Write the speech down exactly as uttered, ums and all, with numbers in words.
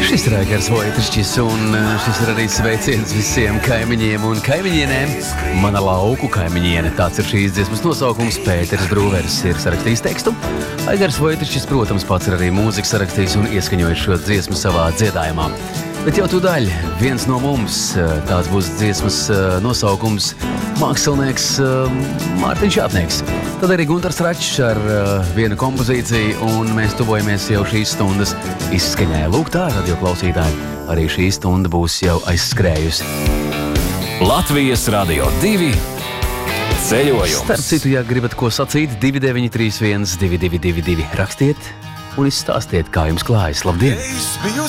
Šis ir Aigars Voitrišķis, un šis ir arī sveiciens visiem kaimiņiem un kaimiņienēm. Mana lauku kaimiņiene, tāds ir šīs dziesmas nosaukums. Pēters Brūvers ir sarakstījis tekstu. Aigars Voitrišķis, protams, pats ir arī mūzikas sarakstījis un ieskņojis šo dziesmu savā dziedājumā. Bet jau tūdaļ viens no mums, tās būs dziesmas nosaukums mākslinieks Mārtiņš Jātnieks. Tad arī Guntars Račs ar vienu kompozīciju, un mēs tuvojamies jau šīs stundas izskaņai. Lūk tā, radio klausītāji, arī šī stunda būs jau aizskrējusi. Latvijas Radio divi ceļojums. Starp citu, ja gribat ko sacīt, divi deviņi trīs viens divi divi divi divi rakstiet un izstāstiet, kā jums klājas. Labdien!